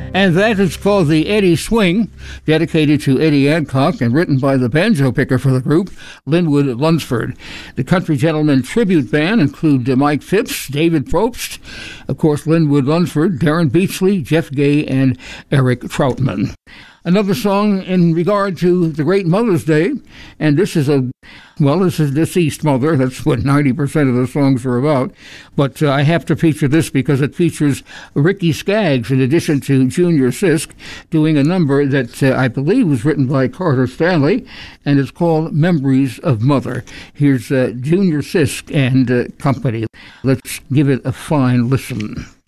And that is called the Eddie Swing, dedicated to Eddie Adcock and written by the banjo picker for the group, Linwood Lunsford. The Country Gentlemen Tribute Band include Mike Phipps, David Probst, of course Linwood Lunsford, Darren Beachley, Jeff Gay, and Eric Troutman. Another song in regard to the great Mother's Day, and this is a deceased mother. That's what 90% of the songs are about. But I have to feature this because it features Ricky Skaggs in addition to Junior Sisk doing a number that I believe was written by Carter Stanley, and it's called Memories of Mother. Here's Junior Sisk and company. Let's give it a fine listen.